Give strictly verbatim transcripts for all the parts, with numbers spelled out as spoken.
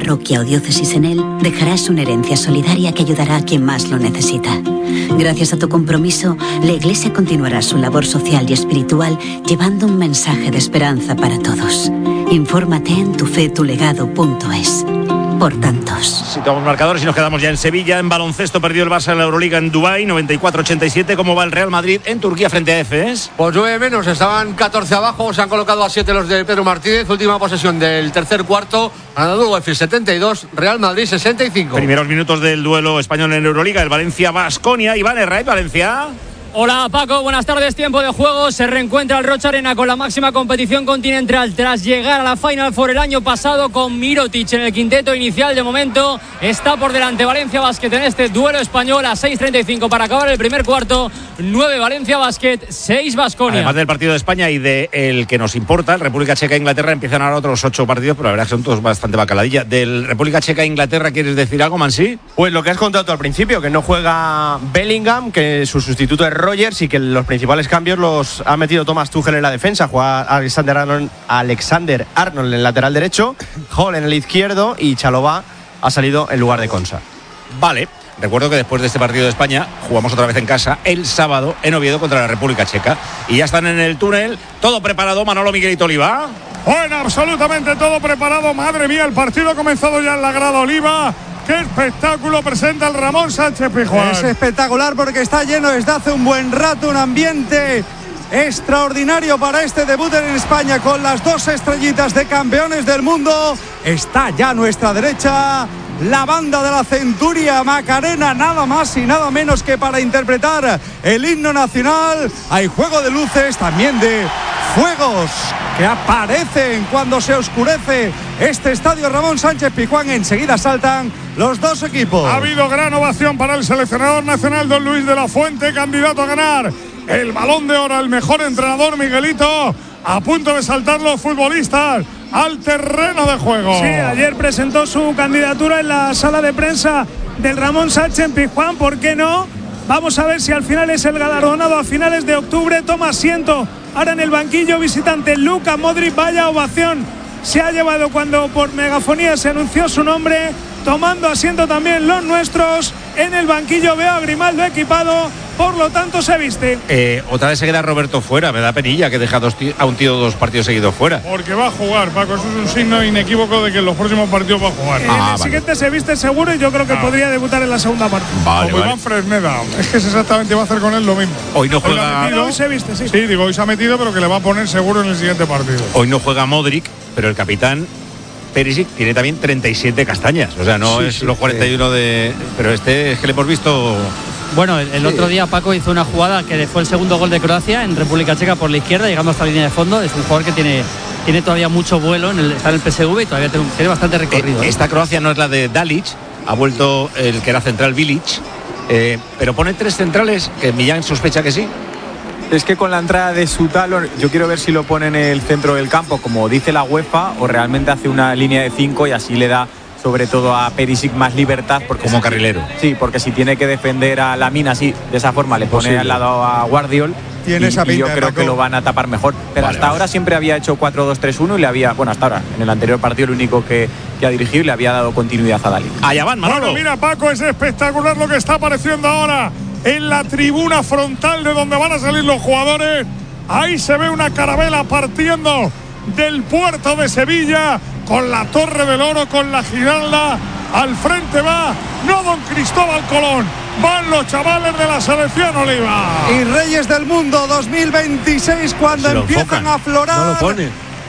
parroquia o diócesis en él, dejarás una herencia solidaria que ayudará a quien más lo necesita. Gracias a tu compromiso, la Iglesia continuará su labor social y espiritual llevando un mensaje de esperanza para todos. Infórmate en tufetulegado punto es. Por tantos. Situamos marcadores y nos quedamos ya en Sevilla. En baloncesto perdió el Barça en la Euroliga en Dubái, noventa y cuatro ochenta y siete. ¿Cómo va el Real Madrid en Turquía frente a Efes? Pues nueve menos, estaban catorce abajo, se han colocado a siete los de Pedro Martínez. Última posesión del tercer cuarto. Anadolu Efes setenta y dos, Real Madrid sesenta y cinco. Primeros minutos del duelo español en Euroliga, el Valencia-Baskonia. Iván Herraiz, Valencia. Hola Paco, buenas tardes, tiempo de juego, se reencuentra el Rocha Arena con la máxima competición continental tras llegar a la Final Four el año pasado con Mirotic en el quinteto inicial. De momento está por delante Valencia Basket en este duelo español a seis treinta y cinco para acabar el primer cuarto, nueve Valencia Basket, seis Baskonia. Además del partido de España y del que nos importa, el República Checa e Inglaterra, empiezan ahora otros ocho partidos, pero la verdad es que son todos bastante bacaladilla. Del República Checa e Inglaterra, ¿quieres decir algo, Mansi? Pues lo que has contado tú al principio, que no juega Bellingham, que su sustituto es Rogers y que los principales cambios los ha metido Thomas Tuchel en la defensa. Juega Alexander Arnold, Alexander Arnold en el lateral derecho, Hall en el izquierdo y Chalobah ha salido en lugar de Konsa. Vale. Recuerdo que después de este partido de España jugamos otra vez en casa el sábado en Oviedo contra la República Checa. Y ya están en el túnel, todo preparado. Manolo, Miguelito, Oliva. Bueno, absolutamente todo preparado. Madre mía, el partido ha comenzado ya en la grada Oliva. ¡Qué espectáculo presenta el Ramón Sánchez Pizjuán! Es espectacular porque está lleno desde hace un buen rato, un ambiente extraordinario para este debut en España con las dos estrellitas de campeones del mundo. Está ya a nuestra derecha la banda de la Centuria Macarena, nada más y nada menos que para interpretar el himno nacional. Hay juego de luces, también de fuegos que aparecen cuando se oscurece este estadio Ramón Sánchez Pizjuán. Enseguida saltan los dos equipos. Ha habido gran ovación para el seleccionador nacional don Luis de la Fuente, candidato a ganar el Balón de Oro, el mejor entrenador, Miguelito, a punto de saltar los futbolistas al terreno de juego. Sí, ayer presentó su candidatura en la sala de prensa del Ramón Sánchez Pizjuán, ¿por qué no? Vamos a ver si al final es el galardonado a finales de octubre. Toma asiento ahora en el banquillo visitante Luka Modric. Vaya ovación se ha llevado cuando por megafonía se anunció su nombre. Tomando asiento también los nuestros en el banquillo. Veo a Grimaldo equipado, por lo tanto se viste. Eh, otra vez se queda Roberto fuera. Me da penilla que deja dos a un tío dos partidos seguidos fuera. Porque va a jugar, Paco. Eso es un signo inequívoco de que en los próximos partidos va a jugar. En ah, el vale. siguiente se viste seguro y yo creo que ah. podría debutar en la segunda parte. Vale, Como vale. Iván Fresneda. Es que es exactamente va a hacer con él lo mismo. Hoy no juega. Hoy, metido, hoy se viste, sí. Sí, digo, hoy se ha metido, pero que le va a poner seguro en el siguiente partido. Hoy no juega Modric, pero el capitán Perisic tiene también treinta y siete castañas. O sea, no sí, es sí, los cuarenta y uno sí. de. Pero este es que le hemos visto. Bueno, el, el sí. otro día Paco hizo una jugada que fue el segundo gol de Croacia en República Checa por la izquierda, llegando hasta la línea de fondo. Es un jugador que tiene, tiene todavía mucho vuelo, en el, está en el P S V y todavía tiene, tiene bastante recorrido. Eh, esta Croacia no es la de Dalic, ha vuelto el que era central Bilic, eh, pero pone tres centrales, que Millán sospecha que sí. Es que con la entrada de Sutalo, yo quiero ver si lo pone en el centro del campo, como dice la UEFA, o realmente hace una línea de cinco y así le da sobre todo a Perisic más libertad. Porque como si, carrilero. Sí, porque si tiene que defender a Lamine así, de esa forma, le pone al lado a Guardiol. Tiene y, esa pinta, y yo creo Paco. que lo van a tapar mejor. Pero vale, hasta vale. ahora siempre había hecho cuatro dos tres uno y le había, bueno, hasta ahora, en el anterior partido, el único que, que ha dirigido y le había dado continuidad a Dali. Allá van, Manolo. Bueno, mira, Paco, es espectacular lo que está apareciendo ahora en la tribuna frontal de donde van a salir los jugadores. Ahí se ve una carabela partiendo del puerto de Sevilla con la Torre del Oro, con la Giralda. Al frente va, no don Cristóbal Colón, van los chavales de la selección Oliva. Y Reyes del Mundo dos mil veintiséis, cuando empiezan enfocan. a aflorar no lo pone.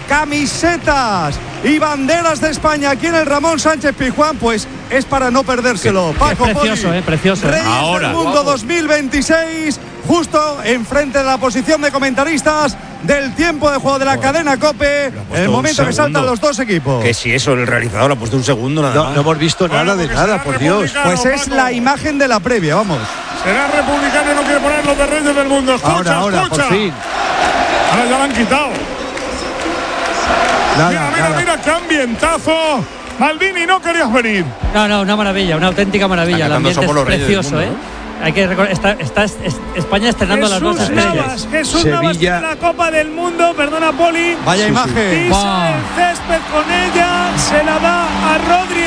camisetas y banderas de España aquí en el Ramón Sánchez Pizjuán, pues es para no perdérselo. Qué, Paco qué precioso, Poli, eh, precioso. Reyes Ahora, del Mundo guapo. dos mil veintiséis, justo enfrente de la posición de comentaristas del tiempo de juego de la Joder. cadena COPE, en el momento que saltan los dos equipos. Que si eso, el realizador ha puesto un segundo nada No, más. no hemos visto Bueno, nada de porque nada, será por Dios. republicano, Pues es Paco. la imagen de la previa, vamos. Será republicano y no quiere poner los de Reyes del Mundo. Escucha, Ahora, ahora, escucha. por fin. Ahora ya lo han quitado. Nada, mira, mira, nada. mira, qué ambientazo. Maldini, no querías venir. No, no, una maravilla, una auténtica maravilla. El Están cantando ambiente es Somos los Reyes del precioso, Mundo, ¿eh? Hay que recordar, está, está, es- España estrenando las dos Jesús estrellas. Navas, Jesús Navas Sevilla. tiene la Copa del Mundo, perdona Poli. Vaya Sí, sí. imagen. Pisa Wow. el césped con ella, se la da a Rodri.